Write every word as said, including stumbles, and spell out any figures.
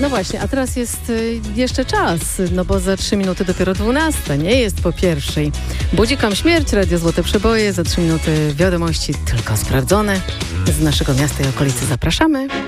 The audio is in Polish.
No właśnie, a teraz jest y, jeszcze czas, no bo za trzy minuty dopiero dwunasta, nie jest po pierwszej. Budzikom śmierć, Radio Złote Przeboje, za trzy minuty wiadomości tylko sprawdzone. Z naszego miasta i okolicy zapraszamy.